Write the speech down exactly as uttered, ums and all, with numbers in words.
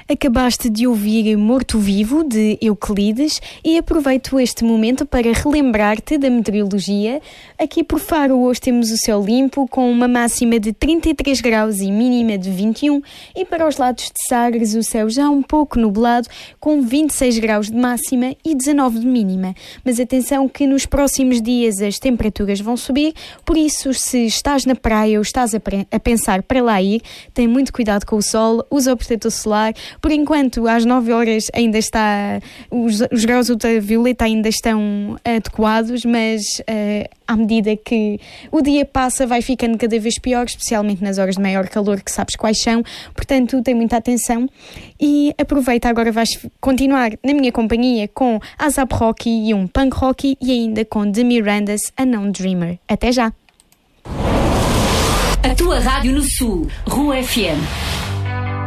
Acabaste de ouvir Morto Vivo, de Euclides, e aproveito este momento para relembrar-te da meteorologia. Aqui por Faro hoje temos o céu limpo, com uma máxima de trinta e três graus e mínima de vinte e um, e para os lados de Sagres o céu já um pouco nublado, com vinte e seis graus de máxima e dezanove de mínima. Mas atenção que nos próximos dias as temperaturas vão subir, por isso se estás na praia ou estás a, a pensar para lá ir, tem muito cuidado com o sol, usa o protetor solar. Por enquanto, às nove horas ainda está, os, os graus ultravioleta ainda estão adequados, mas uh, à medida que o dia passa vai ficando cada vez pior, especialmente nas horas de maior calor, que sabes quais são. Portanto, tem muita atenção e aproveita, agora vais continuar na minha companhia com A$ap Rocky e um Punk Rocky e ainda com The Mirandas, A Non Dreamer. Até já! A tua rádio no Sul, Rua F M.